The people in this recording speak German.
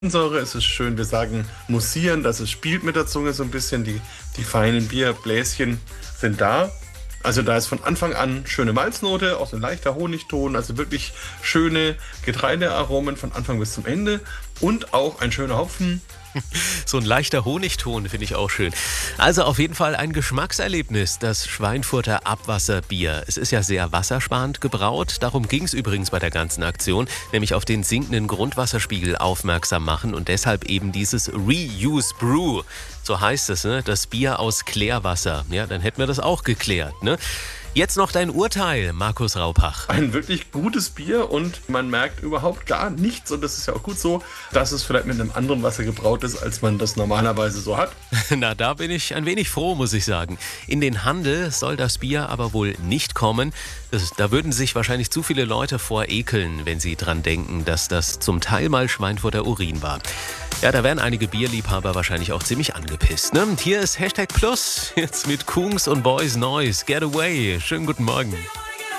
Säure, es ist schön, wir sagen mussieren, dass es spielt mit der Zunge so ein bisschen. Die feinen Bierbläschen sind da. Also da ist von Anfang an schöne Malznote, auch so ein leichter Honigton, also wirklich schöne Getreidearomen von Anfang bis zum Ende und auch ein schöner Hopfen. So ein leichter Honigton finde ich auch schön. Also auf jeden Fall ein Geschmackserlebnis, das Schweinfurter Abwasserbier. Es ist ja sehr wassersparend gebraut. Darum ging es übrigens bei der ganzen Aktion, nämlich auf den sinkenden Grundwasserspiegel aufmerksam machen und deshalb eben dieses Reuse Brew. So heißt es, ne? Das Bier aus Klärwasser. Ja, dann hätten wir das auch geklärt, ne? Jetzt noch dein Urteil, Markus Raupach. Ein wirklich gutes Bier und man merkt überhaupt gar nichts und das ist ja auch gut so, dass es vielleicht mit einem anderen Wasser gebraut ist, als man das normalerweise so hat. Na, da bin ich ein wenig froh, muss ich sagen. In den Handel soll das Bier aber wohl nicht kommen. Da würden sich wahrscheinlich zu viele Leute vor ekeln, wenn sie dran denken, dass das zum Teil mal Schweinfurter Urin war. Ja, da wären einige Bierliebhaber wahrscheinlich auch ziemlich angepisst, ne? Und hier ist #Plus, jetzt mit Kungs und Boys Noise. Get Away. Schönen guten Morgen.